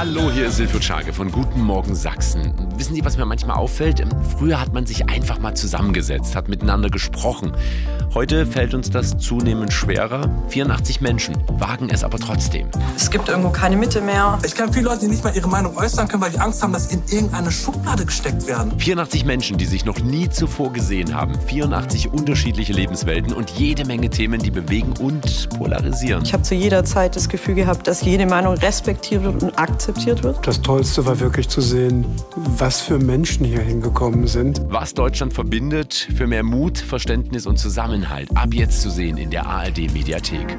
Hallo, hier ist Silvio Tschage von Guten Morgen Sachsen. Wissen Sie, was mir manchmal auffällt? Früher hat man sich einfach mal zusammengesetzt, hat miteinander gesprochen. Heute fällt uns das zunehmend schwerer. 84 Menschen wagen es aber trotzdem. Es gibt irgendwo keine Mitte mehr. Ich kenne viele Leute, die nicht mal ihre Meinung äußern können, weil die Angst haben, dass sie in irgendeine Schublade gesteckt werden. 84 Menschen, die sich noch nie zuvor gesehen haben. 84 unterschiedliche Lebenswelten und jede Menge Themen, die bewegen und polarisieren. Ich habe zu jeder Zeit das Gefühl gehabt, dass jede Meinung respektiert wird und akzeptiert wird. Das Tollste war wirklich zu sehen, was für Menschen hier hingekommen sind. Was Deutschland verbindet, für mehr Mut, Verständnis und Zusammenhalt. Ab jetzt zu sehen in der ARD-Mediathek.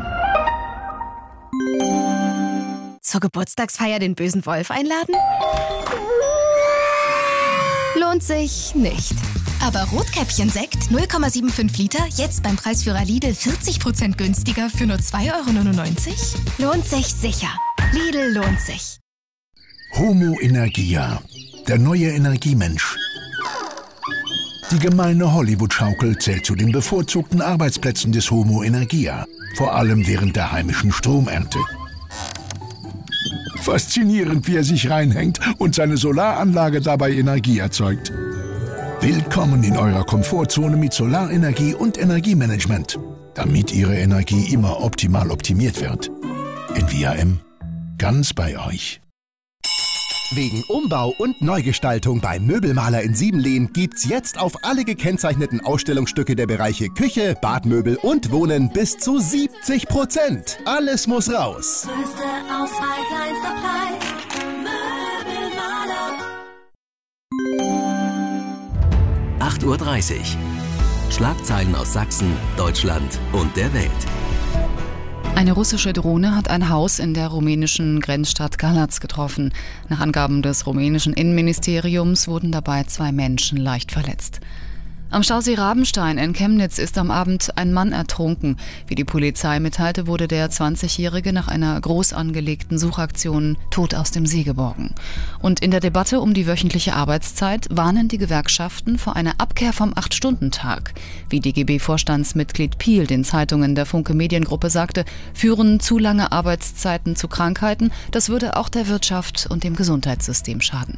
Zur Geburtstagsfeier den bösen Wolf einladen? Lohnt sich nicht. Aber Rotkäppchen-Sekt 0,75 Liter, jetzt beim Preisführer Lidl 40% günstiger für nur 2,99 €? Lohnt sich sicher. Lidl lohnt sich. Homo Energia, der neue Energiemensch. Die gemeine Hollywood-Schaukel zählt zu den bevorzugten Arbeitsplätzen des Homo Energia, vor allem während der heimischen Stromernte. Faszinierend, wie er sich reinhängt und seine Solaranlage dabei Energie erzeugt. Willkommen in eurer Komfortzone mit Solarenergie und Energiemanagement, damit Ihre Energie immer optimal optimiert wird. NVAM, ganz bei euch. Wegen Umbau und Neugestaltung beim Möbelmaler in Siebenlehn gibt's jetzt auf alle gekennzeichneten Ausstellungsstücke der Bereiche Küche, Badmöbel und Wohnen bis zu 70%. Alles muss raus. Größte Auswahl, kleinster Preis. Möbelmaler. 8:30 Uhr. Schlagzeilen aus Sachsen, Deutschland und der Welt. Eine russische Drohne hat ein Haus in der rumänischen Grenzstadt Galați getroffen. Nach Angaben des rumänischen Innenministeriums wurden dabei 2 Menschen leicht verletzt. Am Stausee Rabenstein in Chemnitz ist am Abend ein Mann ertrunken. Wie die Polizei mitteilte, wurde der 20-Jährige nach einer groß angelegten Suchaktion tot aus dem See geborgen. Und in der Debatte um die wöchentliche Arbeitszeit warnen die Gewerkschaften vor einer Abkehr vom 8-Stunden-Tag. Wie DGB-Vorstandsmitglied Piel den Zeitungen der Funke Mediengruppe sagte, führen zu lange Arbeitszeiten zu Krankheiten. Das würde auch der Wirtschaft und dem Gesundheitssystem schaden.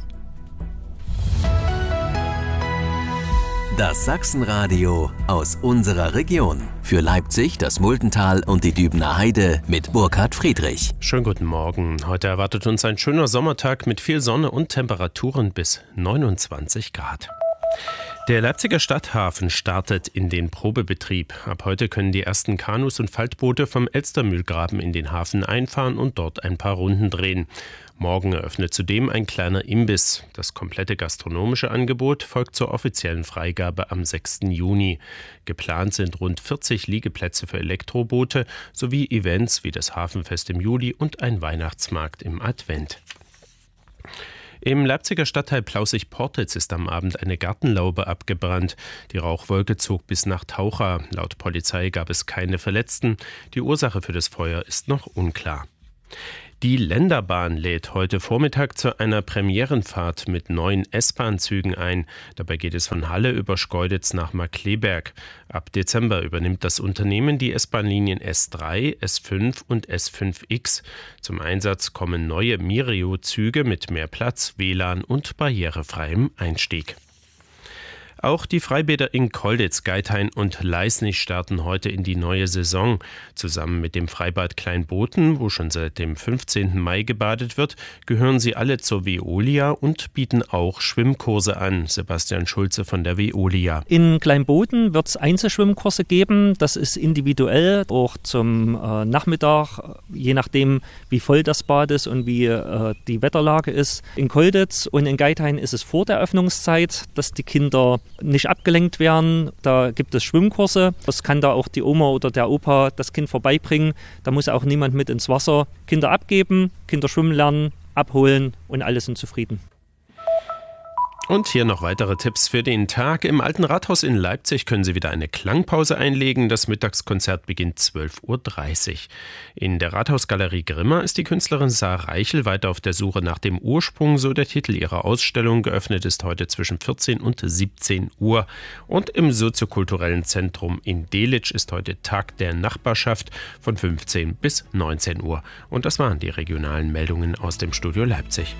Das Sachsenradio aus unserer Region. Für Leipzig, das Muldental und die Dübener Heide mit Burkhard Friedrich. Schönen guten Morgen. Heute erwartet uns ein schöner Sommertag mit viel Sonne und Temperaturen bis 29 Grad. Der Leipziger Stadthafen startet in den Probebetrieb. Ab heute können die ersten Kanus und Faltboote vom Elstermühlgraben in den Hafen einfahren und dort ein paar Runden drehen. Morgen eröffnet zudem ein kleiner Imbiss. Das komplette gastronomische Angebot folgt zur offiziellen Freigabe am 6. Juni. Geplant sind rund 40 Liegeplätze für Elektroboote sowie Events wie das Hafenfest im Juli und ein Weihnachtsmarkt im Advent. Im Leipziger Stadtteil Plaußig-Portitz ist am Abend eine Gartenlaube abgebrannt. Die Rauchwolke zog bis nach Taucha. Laut Polizei gab es keine Verletzten. Die Ursache für das Feuer ist noch unklar. Die Länderbahn lädt heute Vormittag zu einer Premierenfahrt mit 9 S-Bahn-Zügen ein. Dabei geht es von Halle über Schkeuditz nach Markkleeberg. Ab Dezember übernimmt das Unternehmen die S-Bahn-Linien S3, S5 und S5X. Zum Einsatz kommen neue Mirio-Züge mit mehr Platz, WLAN und barrierefreiem Einstieg. Auch die Freibäder in Kolditz, Geithain und Leisnig starten heute in die neue Saison. Zusammen mit dem Freibad Kleinboten, wo schon seit dem 15. Mai gebadet wird, gehören sie alle zur Veolia und bieten auch Schwimmkurse an. Sebastian Schulze von der Veolia. In Kleinboten wird es Einzelschwimmkurse geben. Das ist individuell, auch zum Nachmittag, je nachdem, wie voll das Bad ist und wie die Wetterlage ist. In Kolditz und in Geithain ist es vor der Öffnungszeit, dass die Kinder nicht abgelenkt werden. Da gibt es Schwimmkurse. Das kann da auch die Oma oder der Opa das Kind vorbeibringen. Da muss auch niemand mit ins Wasser. Kinder abgeben, Kinder schwimmen lernen, abholen und alle sind zufrieden. Und hier noch weitere Tipps für den Tag. Im Alten Rathaus in Leipzig können Sie wieder eine Klangpause einlegen. Das Mittagskonzert beginnt 12:30 Uhr. In der Rathausgalerie Grimma ist die Künstlerin Saar Reichel weiter auf der Suche nach dem Ursprung, so der Titel ihrer Ausstellung. Geöffnet ist heute zwischen 14 und 17 Uhr. Und im Soziokulturellen Zentrum in Delitzsch ist heute Tag der Nachbarschaft von 15 bis 19 Uhr. Und das waren die regionalen Meldungen aus dem Studio Leipzig.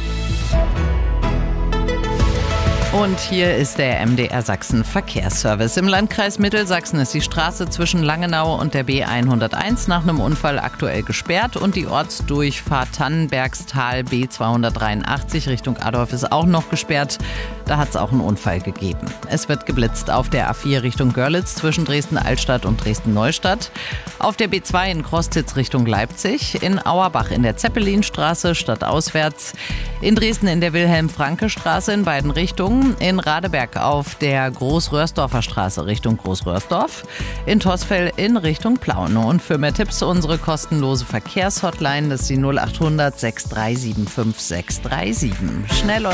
Und hier ist der MDR Sachsen Verkehrsservice. Im Landkreis Mittelsachsen ist die Straße zwischen Langenau und der B101 nach einem Unfall aktuell gesperrt und die Ortsdurchfahrt Tannenbergstal B283 Richtung Adorf ist auch noch gesperrt. Da hat es auch einen Unfall gegeben. Es wird geblitzt auf der A4 Richtung Görlitz zwischen Dresden-Altstadt und Dresden-Neustadt, auf der B2 in Krostitz Richtung Leipzig, in Auerbach in der Zeppelinstraße stadtauswärts, in Dresden in der Wilhelm-Franke-Straße in beiden Richtungen, in Radeberg auf der Großröhrsdorfer Straße Richtung Großröhrsdorf, in Tosfeld in Richtung Plaune. Und für mehr Tipps unsere kostenlose Verkehrshotline, das ist die 0800 6375 637. Schnell